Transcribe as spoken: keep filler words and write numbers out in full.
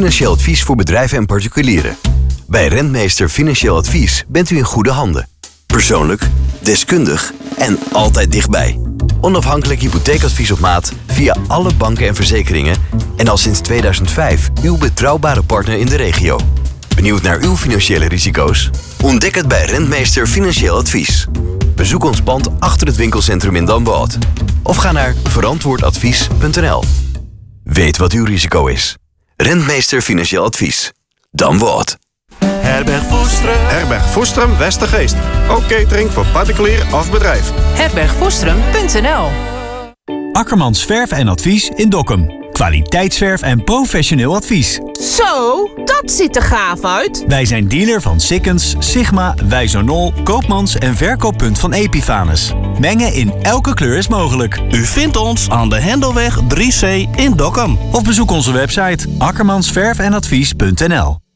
financieel advies voor bedrijven en particulieren. Bij Rentmeester Financieel Advies bent u in goede handen. Persoonlijk, deskundig en altijd dichtbij. Onafhankelijk hypotheekadvies op maat via alle banken en verzekeringen en al sinds tweeduizend vijf uw betrouwbare partner in de regio. Benieuwd naar uw financiële risico's? Ontdek het bij Rentmeester Financieel Advies. Bezoek ons pand achter het winkelcentrum in Damwoude. Of ga naar verantwoordadvies punt n l. Weet wat uw risico is. Rentmeester Financieel Advies. Damwoude. Herberg Voestrum. Herberg Voestrum Westergeest. Ook catering voor particulier of bedrijf. herberg voestrum punt n l. Akkermans Verf en Advies in Dokkum. Kwaliteitsverf en professioneel advies. Zo, dat ziet er gaaf uit. Wij zijn dealer van Sikkens, Sigma, Wijzonol, Koopmans en verkooppunt van Epifanus. Mengen in elke kleur is mogelijk. U vindt ons aan de Hendelweg drie C in Dokkum. Of bezoek onze website akkermansverf en advies punt n l.